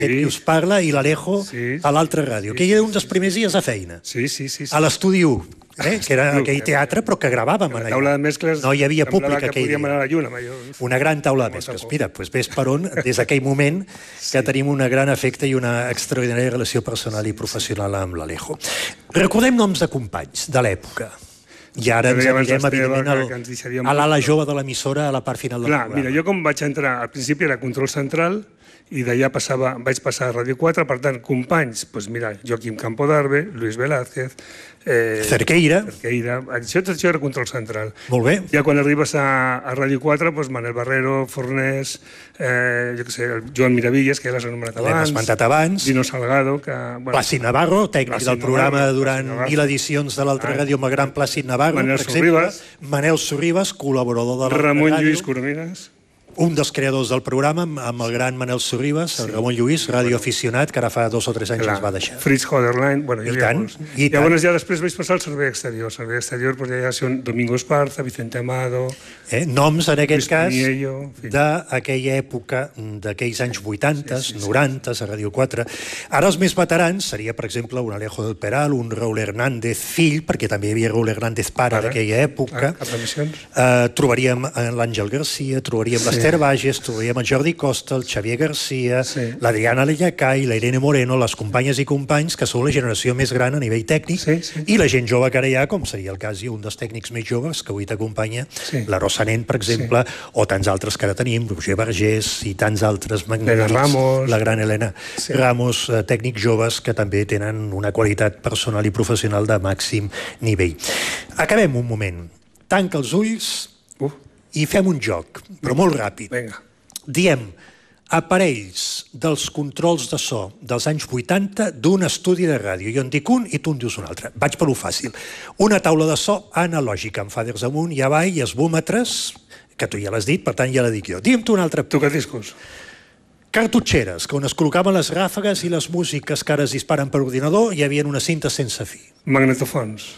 qui us parla, i l'Alejo a l'altra ràdio, que era un dels primers dies a feina. A l'estudi 1, que era aquell teatre, però que gravàvem allà. La taula de mescles... No hi havia públic aquell dia. Podíem anar a la lluna, amb allò. Una gran taula de mescles. Mira, ves per on, des d'aquell moment, que tenim un gran afecte i una extraordinària relació personal i professional amb l'Alejo. Recordem noms de companys de l'època. I ara ens anirem, evidentment, a l'ala jove de l'emissora a la part final del programa. Mira, jo com vaig entrar, al principi era Control Central, i d'allà vaig passar a Ràdio 4, per tant, companys, doncs mira, Joaquim Campodarbe, Luis Velázquez... Cerqueira. Això era Control Central. Molt bé. Ja quan arribes a Ràdio 4, doncs Manel Barrero, Fornés, jo què sé, Joan Miravilles, que ja l'has anomenat abans. L'hem esmentat abans. Dino Salgado, que... Plàcid Navarro, tècnic del programa durant 1000 edicions de l'altra ràdio, amb el gran Plàcid Navarro, per exemple. Manel Sorribas, col·laborador de l'altra ràdio. Ramon Lluís Coromines. Un dels creadors del programa, amb el gran Manel Sorribas, el Ramon Lluís, radioaficionat, que ara fa 2 o 3 anys ens va deixar. Fritz Hoderlein, bueno, hi havia molts. Llavors ja després vaig passar al servei exterior. El servei exterior ja són Domingo Esparza, Vicente Amado... Noms, en aquest cas, d'aquella època, d'aquells anys 80, 90, a Ràdio 4. Ara els més veterans seria, per exemple, un Alejo del Peral, un Raúl Hernández fill, perquè també hi havia Raúl Hernández pare d'aquella època. Trobaríem l'Àngel Garcia, trobaríem l'Ester Bages, trobaríem el Jordi Costa, el Xavier Garcia, l'Adriana Lellacai, la Irene Moreno, les companyes i companys que són la generació més gran a nivell tècnic, i la gent jove que ara hi ha, com seria el cas i un dels tècnics més joves que avui t'acompanya, la Rosa Nen, per exemple, o tants altres que ara tenim, Roger Vergés i tants altres magnífics, la gran Helena Ramos, tècnics joves que també tenen una qualitat personal i professional de màxim nivell. Acabem un moment. Tanca els ulls i fem un joc, però molt ràpid. Diem aparells dels controls de so dels anys 80 d'un estudi de ràdio. Jo en dic un i tu en dius un altre. Vaig per lo fàcil. Una taula de so analògica, amb faders amunt i avall i esbúmetres, que tu ja l'has dit, per tant ja la dic jo. Digue'm tu un altre. Tocadiscos. Cartutxeres, que on es col·locaven les ràfegues i les músiques que ara es disparen per ordinador, hi havia una cinta sense fi. Magnetofons.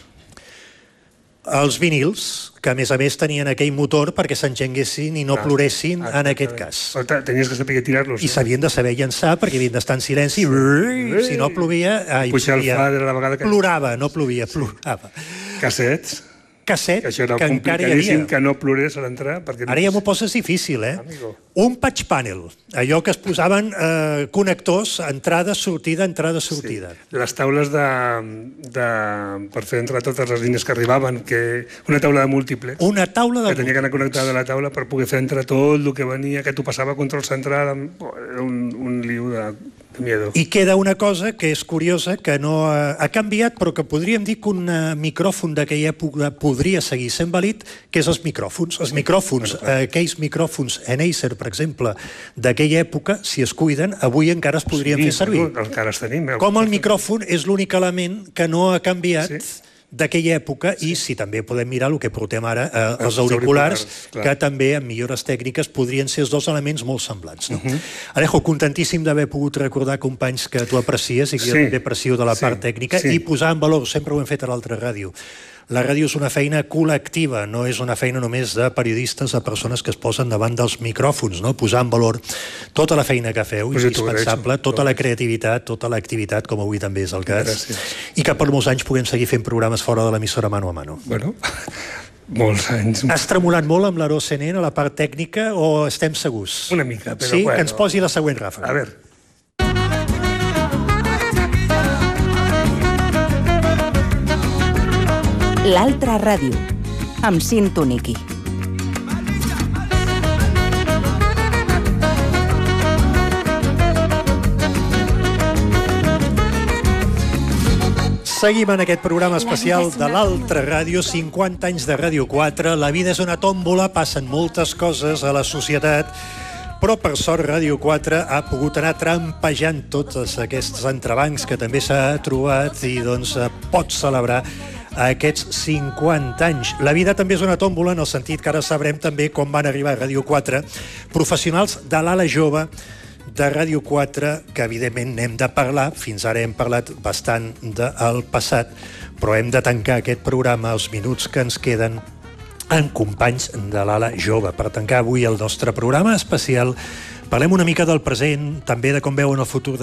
Els vinils, que a més tenien aquell motor perquè s'engenguessin i no ploressin en aquest cas. Tenies que saber tirar-los. I s'havien de saber llençar perquè havien d'estar en silenci. Si no plovia... Plorava, no plovia, plorava. Cassets. Casset, que això era que encara hi havia. Que no plorés a l'entrar. Ara ja m'ho poses difícil, Un patch panel, allò que es posaven connectors, entrada, sortida, entrada, sortida. Les taules per fer entrar totes les línies que arribaven, una taula de múltiplex. Una taula de múltiplex. Que tenia que anar connectada a la taula per poder fer entrar tot el que venia, que t'ho passava a control central, era un liu de miedo. I queda una cosa que és curiosa, que no ha canviat, però que podríem dir que un micròfon d'aquella època podria seguir sent vàlid, que és els micròfons. Els micròfons, aquells micròfons en Acer, per exemple, d'aquella època, si es cuiden, avui encara es podrien fer servir. Encara els tenim. Com el micròfon és l'únic element que no ha canviat d'aquella època, i si també podem mirar el que portem ara, els auriculars, que també, amb millores tècniques, podrien ser els dos elements molt semblants. Alejo, contentíssim d'haver pogut recordar companys que tu aprecies i que jo també aprecio de la part tècnica, i posar en valor, sempre ho hem fet a l'altra ràdio, la ràdio és una feina col·lectiva, no és una feina només de periodistes, de persones que es posen davant dels micròfons, posar en valor tota la feina que feu, indispensable, tota la creativitat, tota l'activitat, com avui també és el cas, i que per molts anys puguem seguir fent programes fora de l'emissora mano a mano. Bueno, molts anys. Has tremolat molt amb l'Aro Senén a la part tècnica o estem segurs? Una mica, però bueno. Sí? Que ens posi la següent ràfega. A veure. L'altra ràdio, amb Cinto Niqui. Seguim en aquest programa especial de l'altra ràdio, 50 anys de Ràdio 4. La vida és una tòmbola, passen moltes coses a la societat, però per sort Ràdio 4 ha pogut anar trampejant tots aquests entrebancs que també s'ha trobat i doncs pot celebrar aquests 50 anys. La vida també és una tòmbola, en el sentit que ara sabrem també com van arribar a Ràdio 4 professionals de l'ala jove de Ràdio 4, que evidentment n'hem de parlar. Fins ara hem parlat bastant del passat, però hem de tancar aquest programa, els minuts que ens queden, amb companys de l'ala jove, per tancar avui el nostre programa especial Parlem una mica del present, també de com veuen el futur